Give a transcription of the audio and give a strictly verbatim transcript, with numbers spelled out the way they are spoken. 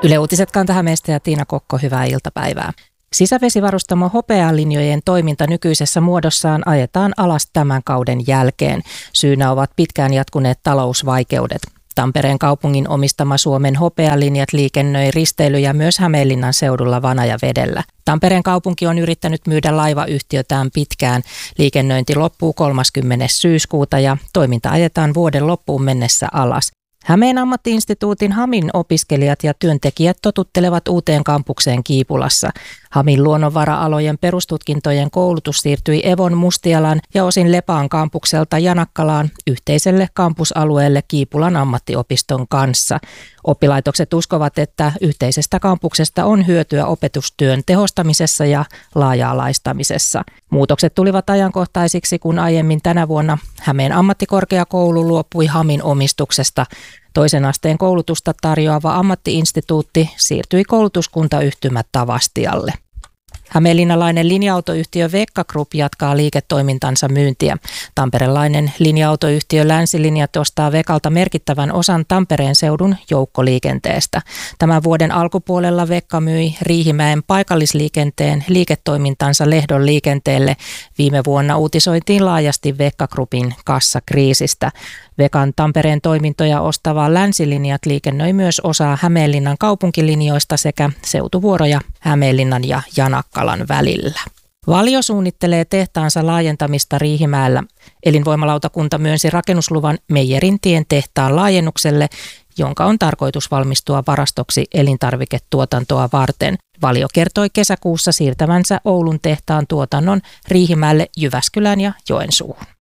Yle Uutiset Kanta-Hämeestä ja Tiina Kokko, hyvää iltapäivää. Sisävesivarustamo Hopealinjojen toiminta nykyisessä muodossaan ajetaan alas tämän kauden jälkeen. Syynä ovat pitkään jatkuneet talousvaikeudet. Tampereen kaupungin omistama Suomen Hopealinjat liikennöi risteilyjä myös Hämeenlinnan seudulla Vanajavedellä. Tampereen kaupunki on yrittänyt myydä laivayhtiötään pitkään. Liikennöinti loppuu kolmaskymmenes syyskuuta ja toiminta ajetaan vuoden loppuun mennessä alas. Hämeen ammatti-instituutin Hamin opiskelijat ja työntekijät totuttelevat uuteen kampukseen Kiipulassa. Hamin luonnonvara-alojen perustutkintojen koulutus siirtyi Evon Mustialan ja osin Lepaan kampukselta Janakkalaan yhteiselle kampusalueelle Kiipulan ammattiopiston kanssa. Oppilaitokset uskovat, että yhteisestä kampuksesta on hyötyä opetustyön tehostamisessa ja laaja-alaistamisessa. Muutokset tulivat ajankohtaisiksi, kun aiemmin tänä vuonna Hämeen ammattikorkeakoulu luopui Hamin omistuksesta. Toisen asteen koulutusta tarjoava ammatti-instituutti siirtyi koulutuskuntayhtymä Tavastialle. Hämeenlinnalainen linja-autoyhtiö Vekka Group jatkaa liiketoimintansa myyntiä. Tamperelainen linja-autoyhtiö Länsilinjat ostaa Vekalta merkittävän osan Tampereen seudun joukkoliikenteestä. Tämän vuoden alkupuolella Vekka myi Riihimäen paikallisliikenteen liiketoimintansa Lehdon liikenteelle. Viime vuonna uutisoitiin laajasti Vekka Groupin kassakriisistä. Vekan Tampereen toimintoja ostava Länsilinjat liikennöi myös osaa Hämeenlinnan kaupunkilinjoista sekä seutuvuoroja Hämeenlinnan ja Janakkalan välillä. Valio suunnittelee tehtaansa laajentamista Riihimäellä. Elinvoimalautakunta myönsi rakennusluvan Meijerintien tehtaan laajennukselle, jonka on tarkoitus valmistua varastoksi elintarviketuotantoa varten. Valio kertoi kesäkuussa siirtävänsä Oulun tehtaan tuotannon Riihimäelle, Jyväskylään ja Joensuuhun.